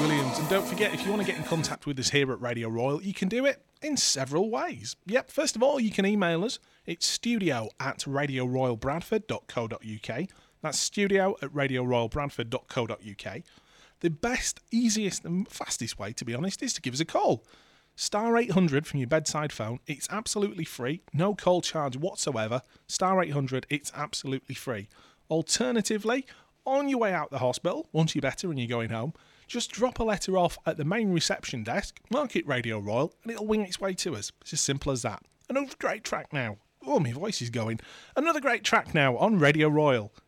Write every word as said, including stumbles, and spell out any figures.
Williams. And don't forget, if you want to get in contact with us here at Radio Royal, you can do it in several ways. Yep, first of all, you can email us. It's studio at radio royal bradford dot co dot uk. That's studio at radio royal bradford dot co dot uk. The best, easiest and fastest way, to be honest, is to give us a call. Star eight hundred from your bedside phone. It's absolutely free. No call charge whatsoever. Star eight hundred, it's absolutely free. Alternatively, on your way out the hospital, once you're better and you're going home, just drop a letter off at the main reception desk, mark it Radio Royal, and it'll wing its way to us. It's as simple as that. Another great track now. Oh, my voice is going. Another great track now on Radio Royal.